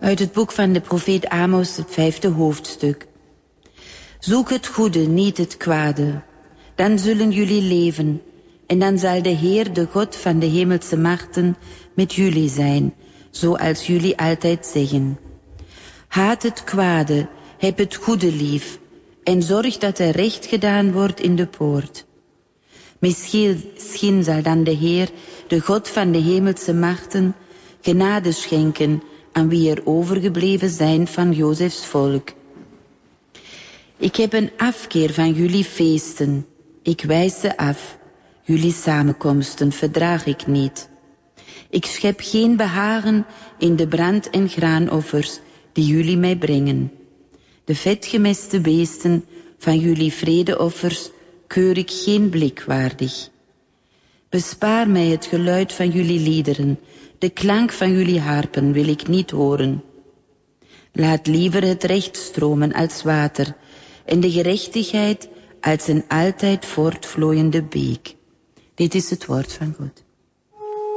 Uit het boek van de profeet Amos, het 5e hoofdstuk. Zoek het goede, niet het kwade. Dan zullen jullie leven. En dan zal de Heer, de God van de hemelse machten, met jullie zijn, zoals jullie altijd zeggen. Haat het kwade, heb het goede lief, en zorg dat er recht gedaan wordt in de poort. Misschien zal dan de Heer, de God van de hemelse machten, genade schenken aan wie er overgebleven zijn van Jozefs volk. Ik heb een afkeer van jullie feesten. Ik wijs ze af. Jullie samenkomsten verdraag ik niet. Ik schep geen behagen in de brand- en graanoffers die jullie mij brengen. De vetgemeste beesten van jullie vredeoffers keur ik geen blik waardig. Bespaar mij het geluid van jullie liederen, de klank van jullie harpen wil ik niet horen. Laat liever het recht stromen als water en de gerechtigheid als een altijd voortvloeiende beek. Dit is het woord van God.